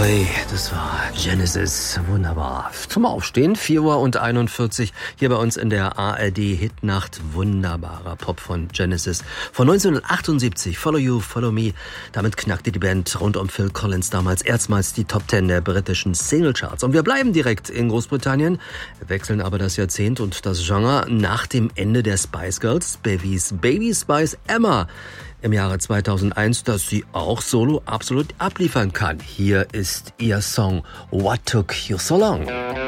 Ui, das war Genesis. Wunderbar. Zum Aufstehen, 4:41 Uhr hier bei uns in der ARD-Hitnacht. Wunderbarer Pop von Genesis von 1978. Follow You, Follow Me. Damit knackte die Band rund um Phil Collins damals erstmals die Top 10 der britischen Singlecharts. Und wir bleiben direkt in Großbritannien, wechseln aber das Jahrzehnt und das Genre nach dem Ende der Spice Girls, Bevies Baby Spice Emma im Jahre 2001, dass sie auch solo absolut abliefern kann. Hier ist ihr Song What Took You So Long.